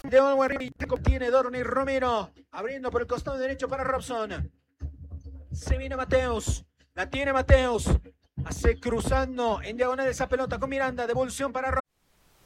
de Always tiene Dorni Romero, abriendo por el costado derecho para Robson. Se viene Mateus, la tiene Mateus, hace cruzando en diagonal esa pelota con Miranda, devolución para Robson.